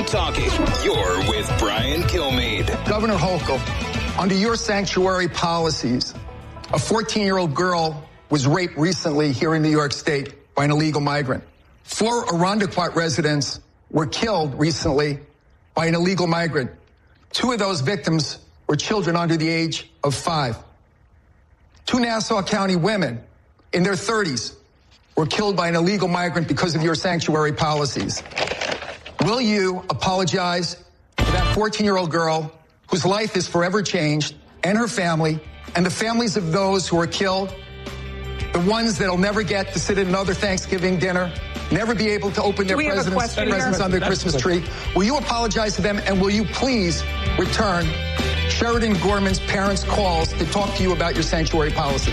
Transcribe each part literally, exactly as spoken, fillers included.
talking. You're with Brian Kilmeade. Governor Hochul, under your sanctuary policies, a fourteen-year-old girl was raped recently here in New York State by an illegal migrant. Four Irondequoit residents were killed recently by an illegal migrant. Two of those victims were children under the age of five. Two Nassau County women in their thirties were killed by an illegal migrant because of your sanctuary policies. Will you apologize to that fourteen-year-old girl whose life is forever changed, and her family, and the families of those who are killed, the ones that'll never get to sit at another Thanksgiving dinner, never be able to open their presents, presents on their Christmas tree? Will you apologize to them, and will you please return Sheridan Gorman's parents' calls to talk to you about your sanctuary policy?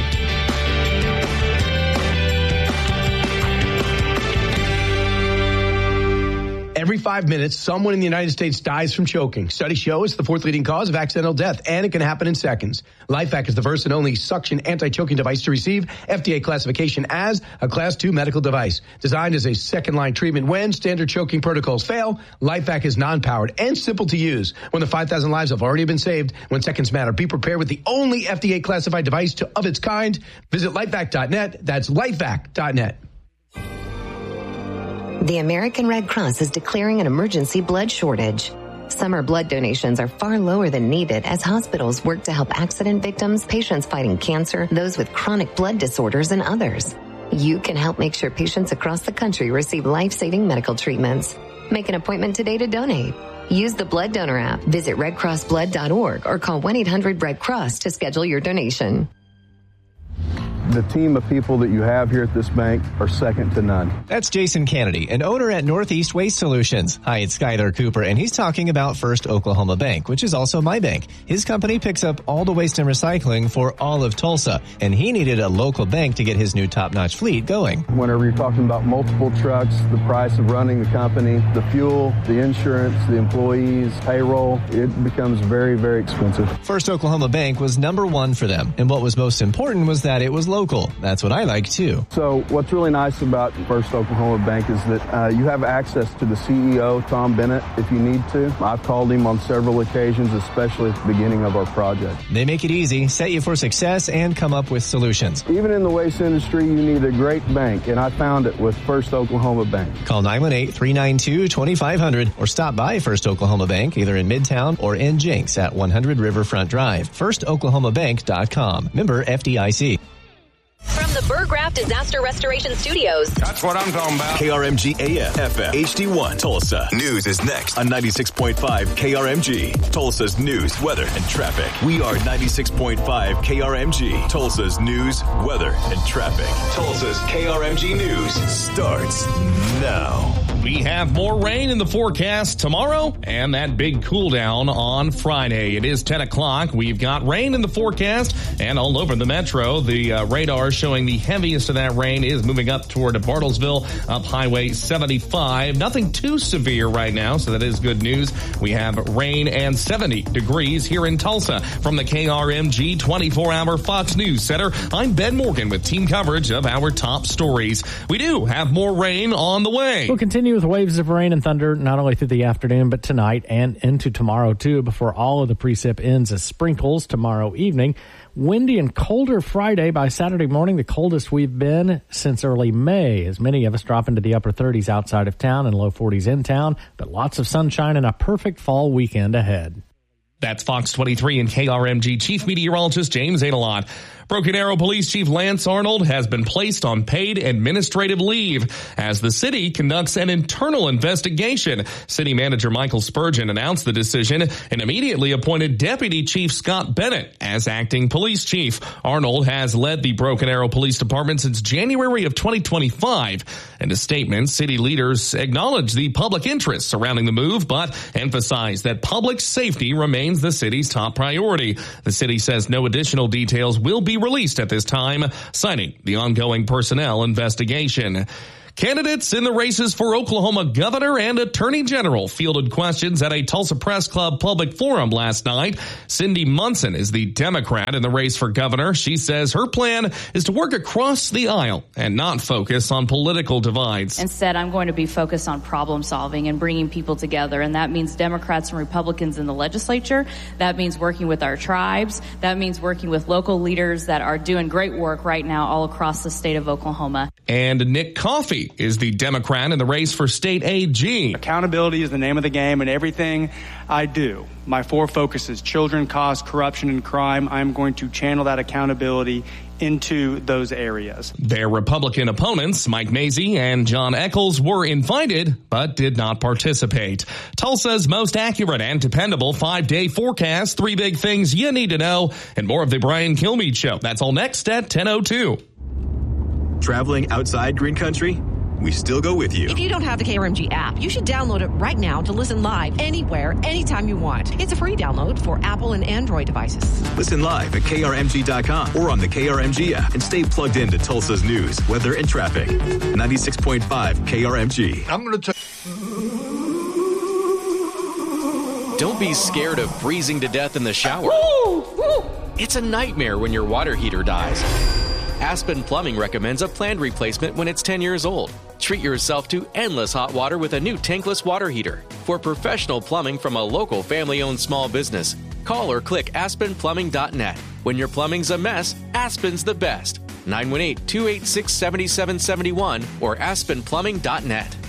Every five minutes, someone in the United States dies from choking. Studies show it's the fourth leading cause of accidental death, and it can happen in seconds. LifeVac is the first and only suction anti-choking device to receive F D A classification as a Class two medical device. Designed as a second-line treatment when standard choking protocols fail, LifeVac is non-powered and simple to use. When the five thousand lives have already been saved, when seconds matter, be prepared with the only F D A-classified device to, of its kind. Visit lifevac dot net. That's lifevac dot net. The American Red Cross is declaring an emergency blood shortage. Summer blood donations are far lower than needed as hospitals work to help accident victims, patients fighting cancer, those with chronic blood disorders, and others. You can help make sure patients across the country receive life-saving medical treatments. Make an appointment today to donate. Use the Blood Donor app, visit red cross blood dot org, or call one eight hundred red cross to schedule your donation. The team of people that you have here at this bank are second to none. That's Jason Kennedy, an owner at Northeast Waste Solutions. Hi, it's Skylar Cooper, and he's talking about First Oklahoma Bank, which is also my bank. His company picks up all the waste and recycling for all of Tulsa, and he needed a local bank to get his new top-notch fleet going. Whenever you're talking about multiple trucks, the price of running the company, the fuel, the insurance, the employees, payroll, it becomes very, very expensive. First Oklahoma Bank was number one for them, and what was most important was that it was local. Local. That's what I like, too. So what's really nice about First Oklahoma Bank is that uh, you have access to the C E O, Tom Bennett, if you need to. I've called him on several occasions, especially at the beginning of our project. They make it easy, set you for success, and come up with solutions. Even in the waste industry, you need a great bank, and I found it with First Oklahoma Bank. Call nine one eight, three nine two, two five zero zero or stop by First Oklahoma Bank, either in Midtown or in Jenks at one hundred Riverfront Drive. first oklahoma bank dot com. Member F D I C. From the Burgraft Disaster Restoration Studios. That's what I'm talking about. K R M G A M, F M, H D one, Tulsa. News is next on ninety-six point five K R M G. Tulsa's news, weather, and traffic. We are ninety-six point five K R M G. Tulsa's news, weather, and traffic. Tulsa's K R M G News starts now. We have more rain in the forecast tomorrow and that big cool down on Friday. It is ten o'clock. We've got rain in the forecast and all over the metro. The uh, radar showing the heaviest of that rain is moving up toward Bartlesville, up Highway seventy-five. Nothing too severe right now, so that is good news. We have rain and seventy degrees here in Tulsa. From the K R M G twenty-four hour Fox News Center, I'm Ben Morgan with team coverage of our top stories. We do have more rain on the way. We'll continue with waves of rain and thunder not only through the afternoon but tonight and into tomorrow too before all of the precip ends as sprinkles tomorrow evening. Windy and colder Friday. By Saturday morning, the coldest we've been since early May, as many of us drop into the upper thirties outside of town and low forties in town, but lots of sunshine and a perfect fall weekend ahead. That's Fox twenty-three and K R M G Chief Meteorologist James Adelot. Broken Arrow Police Chief Lance Arnold has been placed on paid administrative leave as the city conducts an internal investigation. City Manager Michael Spurgeon announced the decision and immediately appointed Deputy Chief Scott Bennett as acting police chief. Arnold has led the Broken Arrow Police Department since January of twenty twenty-five. In a statement, city leaders acknowledged the public interest surrounding the move, but emphasized that public safety remains the city's top priority. The city says no additional details will be released at this time, citing the ongoing personnel investigation. Candidates in the races for Oklahoma governor and attorney general fielded questions at a Tulsa Press Club public forum last night. Cindy Munson is the Democrat in the race for governor. She says her plan is to work across the aisle and not focus on political divides. Instead, I'm going to be focused on problem solving and bringing people together. And that means Democrats and Republicans in the legislature. That means working with our tribes. That means working with local leaders that are doing great work right now all across the state of Oklahoma. And Nick Coffey is the Democrat in the race for state A G. Accountability is the name of the game, and everything I do, my four focuses, children, cost, corruption, and crime, I'm going to channel that accountability into those areas. Their Republican opponents, Mike Mazie and John Eccles, were invited but did not participate. Tulsa's most accurate and dependable five-day forecast, three big things you need to know, and more of the Brian Kilmeade Show. That's all next at ten oh two. Traveling outside Green Country? We still go with you. If you don't have the K R M G app, you should download it right now to listen live anywhere, anytime you want. It's a free download for Apple and Android devices. Listen live at K R M G dot com or on the K R M G app and stay plugged into Tulsa's news, weather, and traffic. ninety-six point five K R M G. I'm going to Don't be scared of freezing to death in the shower. It's a nightmare when your water heater dies. Aspen Plumbing recommends a planned replacement when it's ten years old. Treat yourself to endless hot water with a new tankless water heater. For professional plumbing from a local family-owned small business, call or click aspen plumbing dot net. When your plumbing's a mess, Aspen's the best. nine one eight, two eight six, seven seven seven one or aspen plumbing dot net.